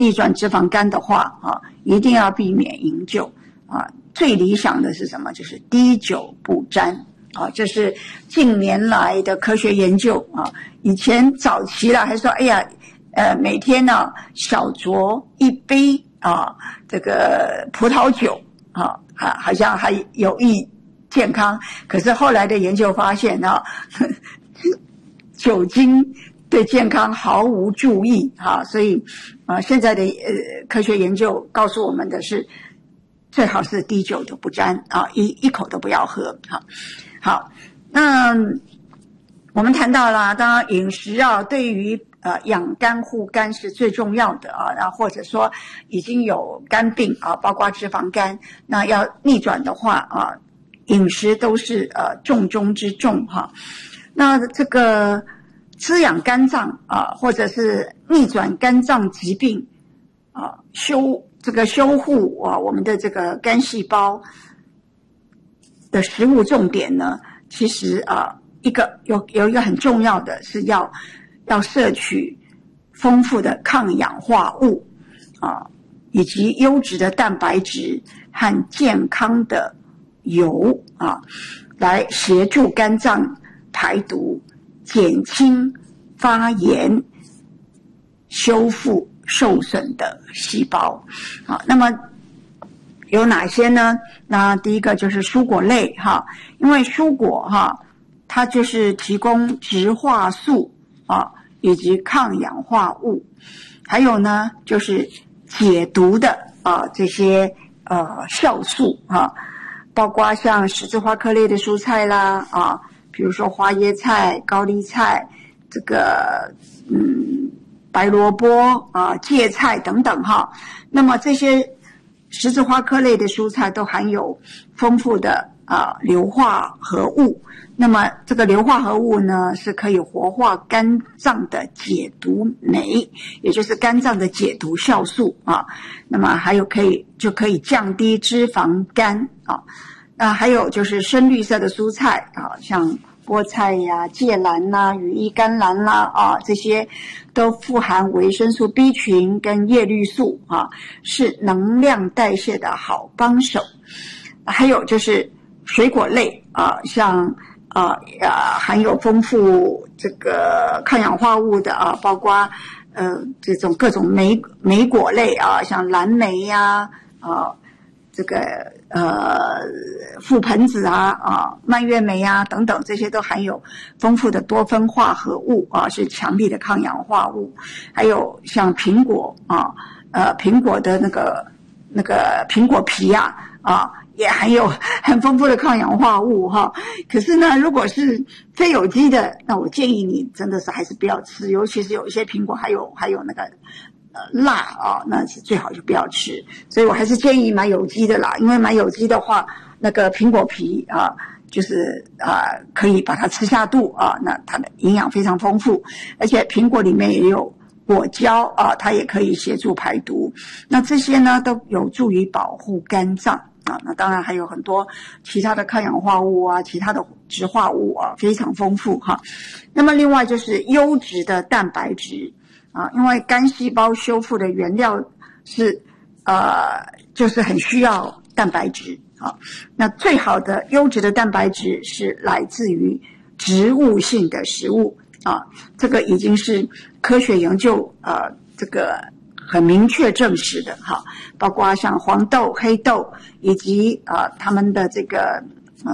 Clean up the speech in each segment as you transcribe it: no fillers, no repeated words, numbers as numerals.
逆转脂肪肝的话一定要避免饮酒最理想的是什么？就是滴酒不沾这是近年来的科学研究以前早期了还说哎呀每天呢小酌一杯这个葡萄酒好像还有益健康，可是后来的研究发现酒精对健康毫无注意所以现在的科学研究告诉我们的是最好是滴酒都不沾一口都不要喝好，那我们谈到了当然饮食对于养肝护肝是最重要的然后或者说已经有肝病包括脂肪肝，那要逆转的话饮食都是重中之重那这个滋养肝脏或者是逆转肝脏疾病修护我们的这个肝细胞的食物重点呢，其实有一个很重要的是要摄取丰富的抗氧化物以及优质的蛋白质和健康的油来协助肝脏排毒，减轻发炎，修复受损的细胞那么有哪些呢？那第一个就是蔬果类因为蔬果它就是提供植化素以及抗氧化物，还有呢就是解毒的这些酵素包括像十字花科类的蔬菜啦比如说花椰菜、高丽菜，这个白萝卜芥菜等等那么这些十字花科类的蔬菜都含有丰富的硫化合物，那么这个硫化合物呢是可以活化肝脏的解毒酶，也就是肝脏的解毒酵素那么还有就可以降低脂肪肝还有就是深绿色的蔬菜像菠菜呀、芥蓝啦、羽衣甘蓝啦这些都富含维生素 B 群跟叶绿素是能量代谢的好帮手。还有就是水果类像含有丰富这个抗氧化物的包括这种各种莓果类像蓝莓呀这个覆盆子蔓越莓等等，这些都含有丰富的多酚化合物是强力的抗氧化物。还有像苹果苹果的那个苹果皮也含有很丰富的抗氧化物可是呢，如果是非有机的，那我建议你真的是还是不要吃，尤其是有一些苹果还有那个辣那是最好就不要吃。所以我还是建议买有机的啦，因为买有机的话，那个苹果皮就是可以把它吃下肚那它的营养非常丰富，而且苹果里面也有果胶它也可以协助排毒。那这些呢都有助于保护肝脏那当然还有很多其他的抗氧化物其他的植化物非常丰富那么另外就是优质的蛋白质因为肝细胞修复的原料是就是很需要蛋白质那最好的优质的蛋白质是来自于植物性的食物这个已经是科学研究这个很明确证实的包括像黄豆、黑豆以及他们的这个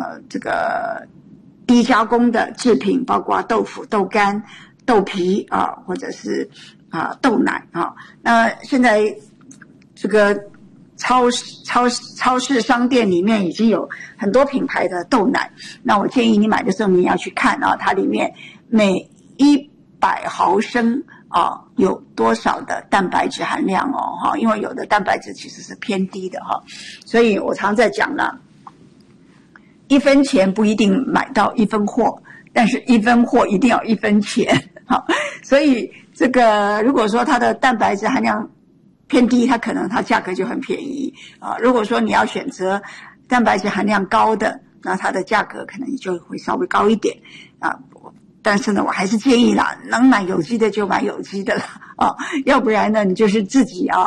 低加工的制品，包括豆腐、豆干、豆皮或者是豆奶那现在这个超市商店里面已经有很多品牌的豆奶，那我建议你买的时候你要去看它里面每100毫升有多少的蛋白质含量因为有的蛋白质其实是偏低的所以我常在讲了，1分钱不一定买到1分货，但是1分货一定要1分钱所以这个如果说它的蛋白质含量偏低，它可能它价格就很便宜如果说你要选择蛋白质含量高的，那它的价格可能就会稍微高一点但是呢，我还是建议啦，能买有机的就买有机的了要不然呢，你就是自己